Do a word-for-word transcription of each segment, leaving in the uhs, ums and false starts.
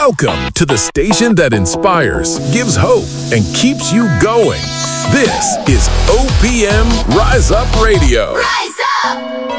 Welcome to the station that inspires, gives hope, and keeps you going. This is O P M Rise Up Radio. Rise up!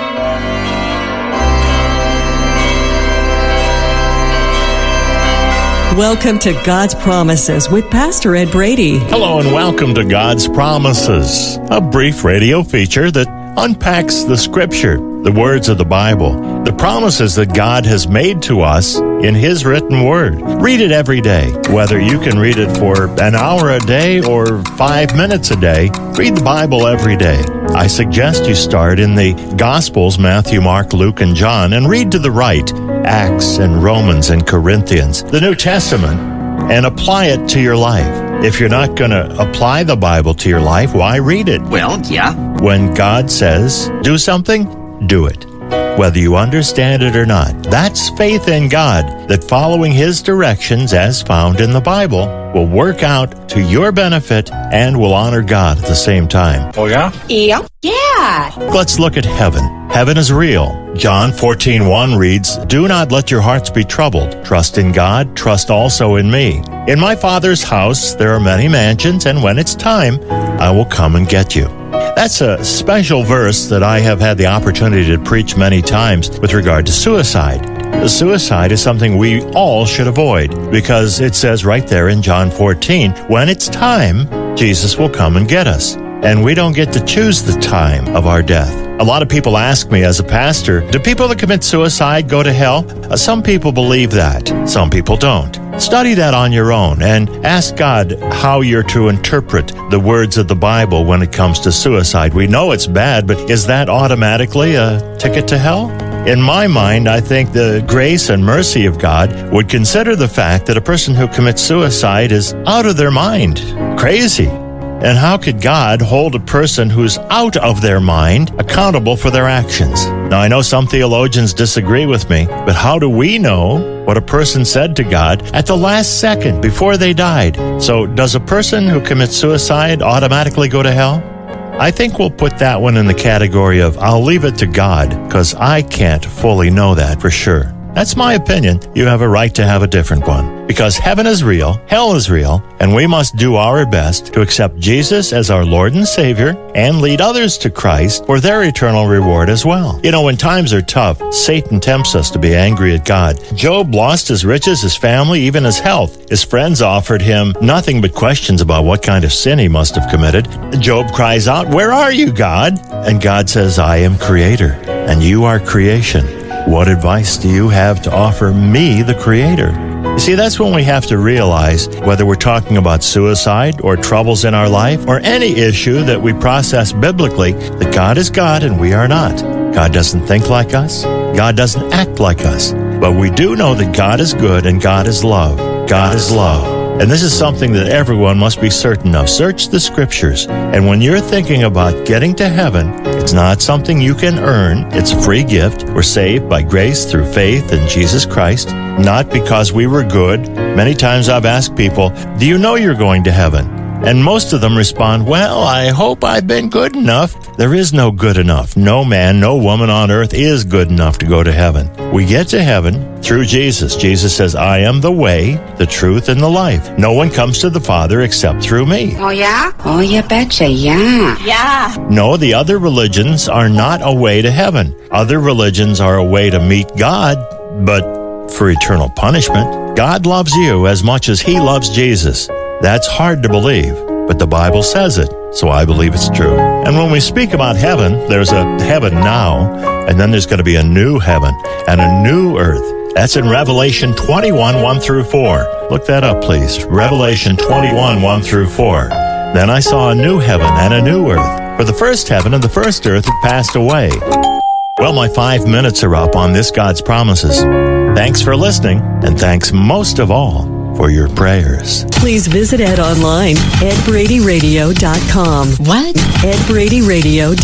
Welcome to God's Promises with Pastor Ed Brady. Hello and welcome to God's Promises, a brief radio feature that unpacks the Scripture, the words of the Bible, the promises that God has made to us in His written Word. Read it every day, whether you can read it for an hour a day or five minutes a day. Read the Bible every day. I suggest you start in the Gospels, Matthew, Mark, Luke, and John, and read to the right, Acts and Romans and Corinthians, the New Testament, and apply it to your life. If you're not going to apply the Bible to your life, why read it? Well, yeah. When God says, do something, do it. Whether you understand it or not. That's faith in God, that following His directions as found in the Bible will work out to your benefit and will honor God at the same time. Oh, yeah? Yeah. Yeah. Let's look at heaven. Heaven is real. John fourteen one reads, "Do not let your hearts be troubled. Trust in God, trust also in me. In my Father's house there are many mansions, and when it's time, I will come and get you." That's a special verse that I have had the opportunity to preach many times with regard to suicide. Suicide is something we all should avoid because it says right there in John fourteen, when it's time, Jesus will come and get us. And we don't get to choose the time of our death. A lot of people ask me as a pastor, do people that commit suicide go to hell? Uh, some people believe that. Some people don't. Study that on your own and ask God how you're to interpret the words of the Bible when it comes to suicide. We know it's bad, but is that automatically a ticket to hell? In my mind, I think the grace and mercy of God would consider the fact that a person who commits suicide is out of their mind, crazy. And how could God hold a person who's out of their mind accountable for their actions? Now, I know some theologians disagree with me, but how do we know what a person said to God at the last second before they died? So, does a person who commits suicide automatically go to hell? I think we'll put that one in the category of I'll leave it to God, because I can't fully know that for sure. That's my opinion. You have a right to have a different one. Because heaven is real, hell is real, and we must do our best to accept Jesus as our Lord and Savior and lead others to Christ for their eternal reward as well. You know, when times are tough, Satan tempts us to be angry at God. Job lost his riches, his family, even his health. His friends offered him nothing but questions about what kind of sin he must have committed. Job cries out, "Where are you, God?" And God says, "I am Creator, and you are creation. What advice do you have to offer me, the Creator?" You see, that's when we have to realize, whether we're talking about suicide or troubles in our life or any issue that we process biblically, that God is God and we are not. God doesn't think like us. God doesn't act like us. But we do know that God is good and God is love. God is love. And this is something that everyone must be certain of. Search the Scriptures. And when you're thinking about getting to heaven, it's not something you can earn. It's a free gift. We're saved by grace through faith in Jesus Christ, not because we were good. Many times I've asked people, do you know you're going to heaven? And most of them respond, well, I hope I've been good enough. There is no good enough. No man, no woman on earth is good enough to go to heaven. We get to heaven through Jesus. Jesus says, I am the way, the truth, and the life. No one comes to the Father except through me. Oh, yeah? Oh, you betcha, yeah. Yeah. No, the other religions are not a way to heaven. Other religions are a way to meet God, but for eternal punishment. God loves you as much as He loves Jesus. That's hard to believe, but the Bible says it, so I believe it's true. And when we speak about heaven, there's a heaven now, and then there's going to be a new heaven and a new earth. That's in Revelation twenty-one, one through four. Look that up, please. Revelation twenty-one, one through four. Then I saw a new heaven and a new earth, for the first heaven and the first earth had passed away. Well, my five minutes are up on this God's Promises. Thanks for listening, and thanks most of all for your prayers. Please visit Ed online, ed brady radio dot com. What? ed brady radio dot com.